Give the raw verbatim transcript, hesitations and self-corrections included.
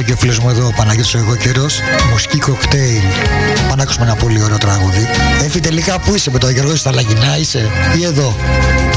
λέει και ο φίλος μου εδώ, ο Παναγιώτης ο εγώ καιρός, μουσική κοκτέιλ. Πάμε να ακούσουμε ένα πολύ ωραίο τραγούδι. Έφη, τελικά πού είσαι με τον Γιώργο στα Λαγινά είσαι ή εδώ?